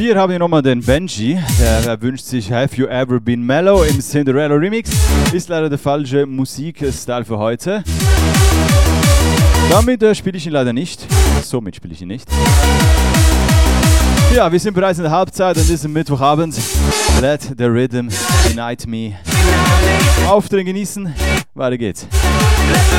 4 habe ich nochmal den Benji, der wünscht sich Have You Ever Been Mellow im Cinderella Remix. Ist leider der falsche Musikstyle für heute. Damit spiele ich ihn leider nicht. Somit spiele ich ihn nicht. Ja, wir sind bereits in der Halbzeit an diesem Mittwochabend. Let the Rhythm Unite Me. Auftritt genießen. Weiter geht's.